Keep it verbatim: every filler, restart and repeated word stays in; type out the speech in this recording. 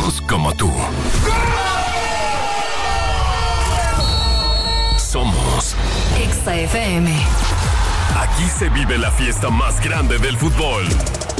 somos como tú. Somos Exa F M. Aquí se vive la fiesta más grande del fútbol.